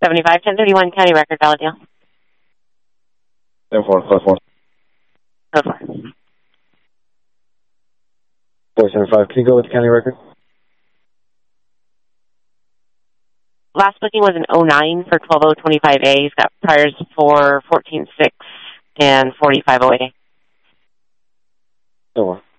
75-1031 county record, valid deal. 10-4, code 4. Code 4. 475, can you go with the county record? Last booking was an 09 for 12025A. He's got priors for 14-6 and 4508A. No more.